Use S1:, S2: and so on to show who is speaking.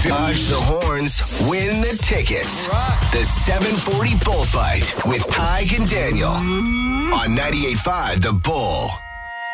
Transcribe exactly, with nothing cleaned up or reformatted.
S1: Dodge the horns, win the tickets. The seven forty Bullfight with Tig and Daniel on ninety-eight point five The Bull.